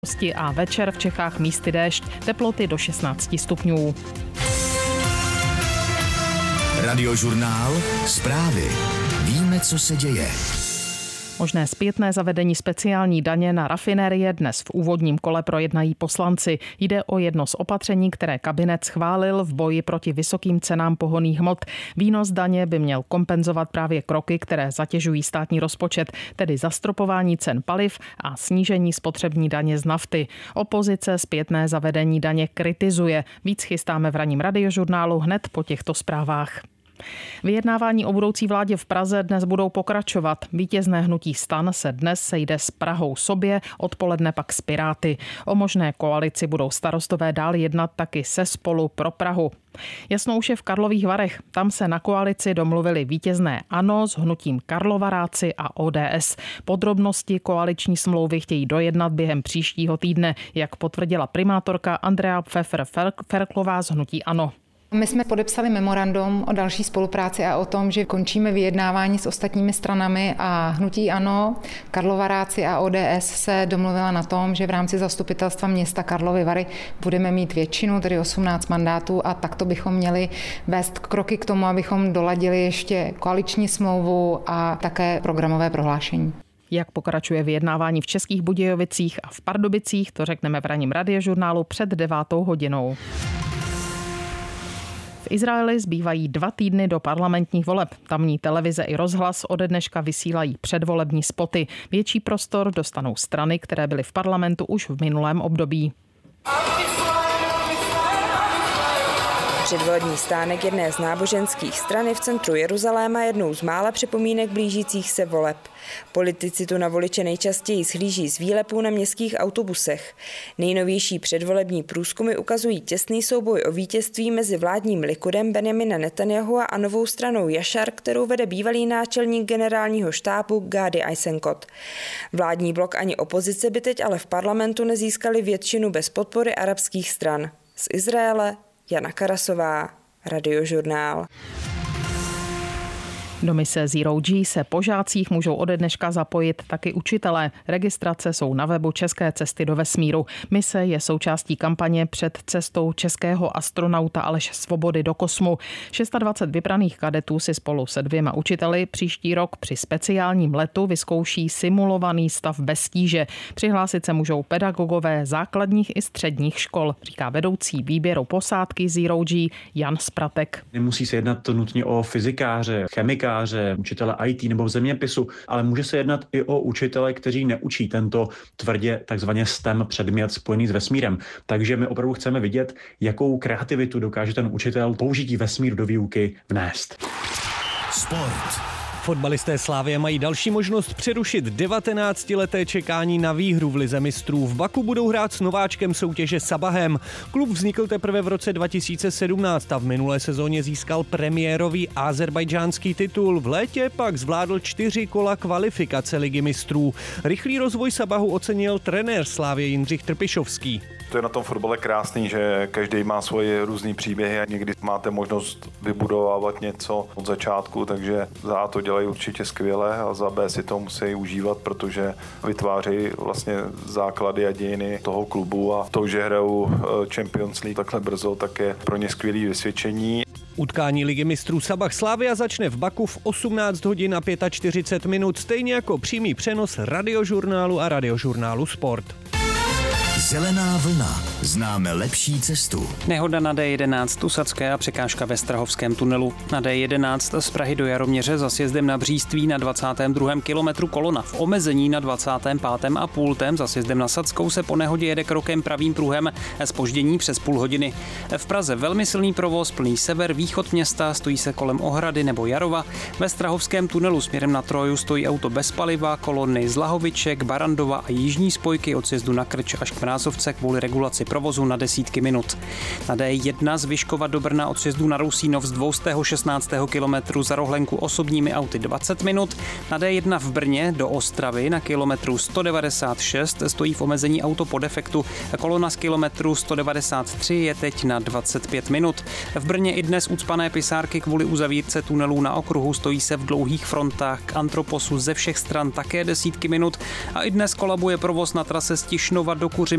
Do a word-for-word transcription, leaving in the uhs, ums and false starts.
A večer v Čechách místy déšť, teploty do šestnáct stupňů. Radiožurnál, zprávy. Víme, co se děje. Možné zpětné zavedení speciální daně na rafinérie dnes v úvodním kole projednají poslanci. Jde o jedno z opatření, které kabinet schválil v boji proti vysokým cenám pohonných hmot. Výnos daně by měl kompenzovat právě kroky, které zatěžují státní rozpočet, tedy zastropování cen paliv a snížení spotřební daně z nafty. Opozice zpětné zavedení daně kritizuje. Víc chystáme v ranním Radiožurnálu hned po těchto zprávách. Vyjednávání o budoucí vládě v Praze dnes budou pokračovat. Vítězné hnutí STAN se dnes sejde s Prahou sobě, odpoledne pak s Piráty. O možné koalici budou starostové dál jednat taky se Spolu pro Prahu. Jasno už je v Karlových Varech. Tam se na koalici domluvili vítězné ANO s hnutím Karlovaráci a O D S. Podrobnosti koaliční smlouvy chtějí dojednat během příštího týdne, jak potvrdila primátorka Andrea Pfeffer-Ferklová z hnutí ANO. My jsme podepsali memorandum o další spolupráci a o tom, že končíme vyjednávání s ostatními stranami a hnutí ANO, Karlovaráci a O D S se domluvila na tom, že v rámci zastupitelstva města Karlovy Vary budeme mít většinu, tedy osmnáct mandátů a takto bychom měli vést kroky k tomu, abychom doladili ještě koaliční smlouvu a také programové prohlášení. Jak pokračuje vyjednávání v Českých Budějovicích a v Pardubicích, to řekneme v ranním Radiožurnálu před devátou hodinou. V Izraeli zbývají dva týdny do parlamentních voleb. Tamní televize i rozhlas ode dneška vysílají předvolební spoty. Větší prostor dostanou strany, které byly v parlamentu už v minulém období. Předvolební stánek jedné z náboženských stran v centru Jeruzaléma jednou z mála připomínek blížících se voleb. Politici tu na voliče nejčastěji shlíží z výlepů na městských autobusech. Nejnovější předvolební průzkumy ukazují těsný souboj o vítězství mezi vládním Likudem Benjamina Netanyahua a novou stranou Jašar, kterou vede bývalý náčelník generálního štábu Gadi Eisenkot. Vládní blok ani opozice by teď ale v parlamentu nezískali většinu bez podpory arabských stran. Z Izraele Jana Karasová, Radiožurnál. Do mise Zero G se po žácích můžou ode dneška zapojit taky učitelé. Registrace jsou na webu České cesty do vesmíru. Mise je součástí kampaně před cestou českého astronauta Aleše Svobody do kosmu. dvacet šest vybraných kadetů si spolu se dvěma učiteli příští rok při speciálním letu vyzkouší simulovaný stav bez tíže. Přihlásit se můžou pedagogové základních i středních škol, říká vedoucí výběru posádky Zero G Jan Spratek. Nemusí se jednat to nutně o fyzikáře, chemikáře, učitele í té nebo v zeměpisu, ale může se jednat i o učitele, kteří neučí tento tvrdě takzvaně STEM předmět spojený s vesmírem. Takže my opravdu chceme vidět, jakou kreativitu dokáže ten učitel použití vesmíru do výuky vnést. Sport. Fotbalisté Slavie mají další možnost přerušit devatenáctileté čekání na výhru v lize mistrů. V Baku budou hrát s nováčkem soutěže Sabahem. Klub vznikl teprve v roce dva tisíce sedmnáct a v minulé sezóně získal premiérový azerbajdžánský titul. V létě pak zvládl čtyři kola kvalifikace ligy mistrů. Rychlý rozvoj Sabahu ocenil trenér Slavie Jindřich Trpišovský. To je na tom fotbale krásný, že každý má svoje různý příběhy a někdy máte možnost vybudovávat něco od začátku, takže za A to dělají určitě skvěle a za B si to musí užívat, protože vytvářejí vlastně základy a dějiny toho klubu a to, že hrajou Champions League takhle brzo, tak je pro ně skvělý vysvědčení. Utkání ligy mistrů Sabah Slavia začne v Baku v osmnáct hodin a čtyřicet pět minut, stejně jako přímý přenos Radiožurnálu a Radiožurnálu Sport. Zelená vlna. Známe lepší cestu. Nehoda na D jedenáct u Sadské a překážka ve Strahovském tunelu. Na D jedenáct z Prahy do Jaroměře za sjezdem na Bříství na dvacátém druhém kilometru kolona. V omezení na dvacátém pátém a půltém za sjezdem na Sadskou se po nehodě jede krokem pravým pruhem, zpoždění přes půl hodiny. V Praze velmi silný provoz, plný sever, východ města, stojí se kolem Ohrady nebo Jarova. Ve Strahovském tunelu směrem na Troju stojí auto bez paliva, kolony z Lahoviček, Barandova a jižní spojky od sjezdu na Krč až k Mrázovce kvůli regulaci provozu na desítky minut. Na D jedna z Vyškova do Brna od sjezdu na Rousínov z dvě stě šestnáct kilometrů za rohlenku osobními auty dvacet minut. Na D jedna v Brně do Ostravy na kilometru sto devadesát šest stojí v omezení auto po defektu. Kolona z kilometru sto devadesát tři je teď na dvacet pět minut. V Brně i dnes ucpané pisárky kvůli uzavírce tunelů na okruhu stojí se v dlouhých frontách k Antroposu ze všech stran také desítky minut a i dnes kolabuje provoz na trase z Tišnova do Kuřim